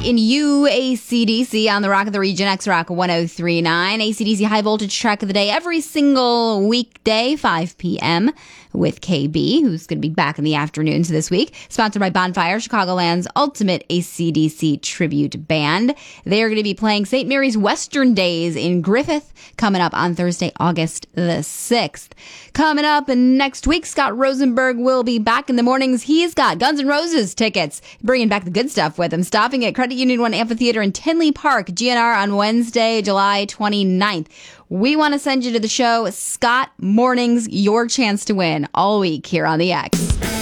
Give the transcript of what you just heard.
in UACDC on the Rock of the Region, X-Rock 103.9. ACDC High Voltage Track of the Day every single weekday, 5 p.m. with KB, who's going to be back in the afternoons this week. Sponsored by Bonfire, Chicagoland's ultimate ACDC tribute band. They are going to be playing St. Mary's Western Days in Griffith coming up on Thursday, August the 6th. Coming up next week, Scott Rosenberg will be back in the mornings. He's got Guns N' Roses tickets, bringing back the good stuff with him. Stopping at Credit Union One Amphitheater in Tinley Park, GNR, on Wednesday, July 29th. We want to send you to the show. Scott Mornings, your chance to win all week here on the X.